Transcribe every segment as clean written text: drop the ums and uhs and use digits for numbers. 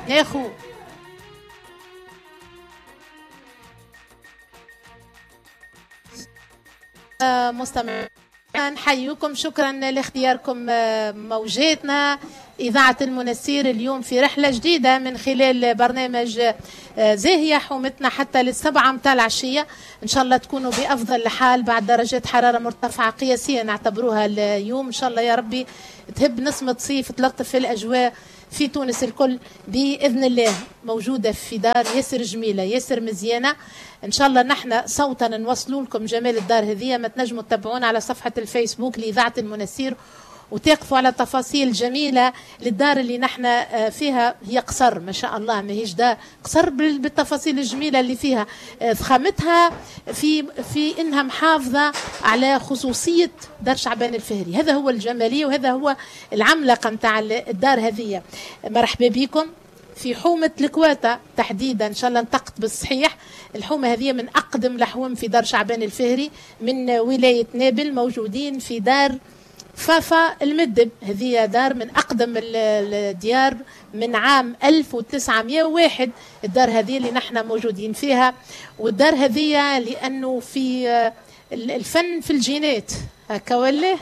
ناخو مستمعين نحييكم، شكرا لاختياركم موجاتنا. إذاعة المنسير اليوم في رحلة جديدة من خلال برنامج زاهية حومتنا حتى للسبعة متاع العشية. إن شاء الله تكونوا بأفضل حال بعد درجات حرارة مرتفعة قياسية نعتبروها اليوم. إن شاء الله يا ربي تهب نسمة صيف تلطف في الأجواء في تونس الكل بإذن الله. موجودة في دار ياسر جميلة ياسر مزيانة. إن شاء الله نحن صوتا نوصلوا لكم جمال الدار هذه. ما تنجموا تتابعونا على صفحة الفيسبوك لإذاعة المنسير وتقفوا على تفاصيل جميلة للدار اللي نحن فيها. هي قصر ما شاء الله، ما هيش دار قصر بالتفاصيل الجميلة اللي فيها. فخامتها في إنها محافظة على خصوصية دار شعبان الفهري. هذا هو الجمالية وهذا هو العملاقة متاع الدار هذه. مرحبا بكم في حومة الكواتا تحديدا. إن شاء الله نطقت بالصحيح. الحومة هذه من أقدم الأحوام في دار شعبان الفهري من ولاية نابل، موجودين في دار فافا المدب. هذه دار من أقدم الديار من عام 1901. الدار هذه اللي نحن موجودين فيها. والدار هذه لأنه في الفن في الجينات هكا ولا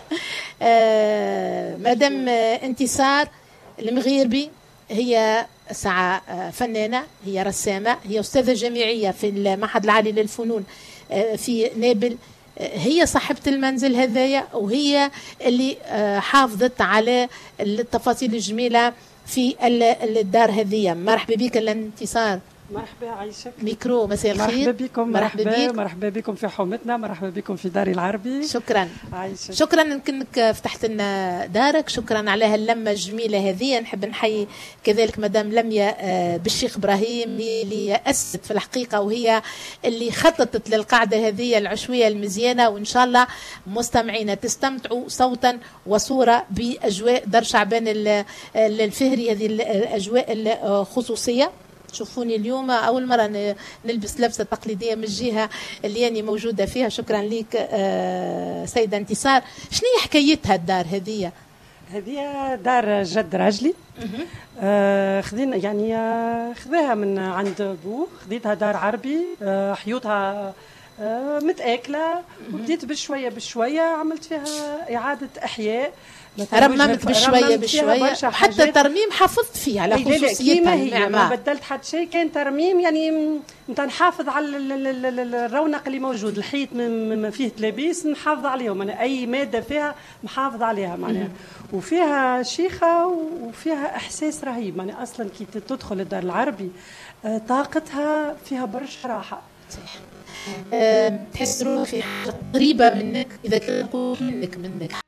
مدام انتصار المغيربي هي ساعة فنانة، هي رسامة، هي أستاذة جامعية في المعهد العالي للفنون في نابل. هي صاحبة المنزل هذايا وهي اللي حافظت على التفاصيل الجميلة في الدار هذه. مرحبا بك الانتصار. مرحبا عايشك. ميكرو مساء الخير. مرحبا بكم. مرحبا بكم في حومتنا. مرحبا بكم في داري العربي. شكرا عايشك. شكرا انك فتحت لنا دارك. شكرا على هاللمه الجميله هذه. نحب نحيي كذلك مدام لميا بالشيخ ابراهيم اللي اسست في الحقيقه وهي اللي خططت للقاعده هذه العشويه المزيانه. وان شاء الله مستمعينا تستمتعوا صوتا وصوره باجواء دار شعبان الفهري. هذه الاجواء الخصوصيه. تشوفوني اليوم أول مرة نلبس لبسة تقليدية من الجهة اللي أنا موجودة فيها. شكرا لك سيدة انتصار. شنو هي حكايتها الدار هذه؟ هذه دار جد راجلي. خذينا يعني خذاها من عند بوه. خذيتها دار عربي. حيوتها متآكلة وبديت بشوية عملت فيها إعادة إحياء. رممت بشوية حتى ترميم حافظت فيه على خصوصيتها المعمار. ما بدلت حتى شيء، كان ترميم يعني نحافظ على الرونق اللي موجود. الحيط ما فيه تلابيس نحافظ عليهم. أنا أي مادة فيها محافظ عليها معناها. وفيها شيخة وفيها إحساس رهيب. معناها أصلا كي تدخل الدار العربي طاقتها فيها برشا راحة. تحس روحك في حاجة قريبة منك إذا كنت منك